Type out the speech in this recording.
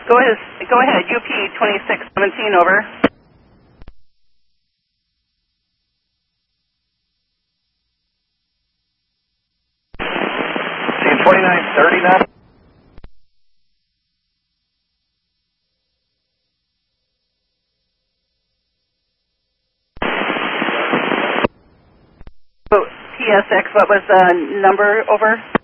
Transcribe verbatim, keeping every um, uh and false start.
Go ahead, go ahead, U P twenty-six seventeen, over. Seeing twenty-nine thirty now. T S X, what was the number, over?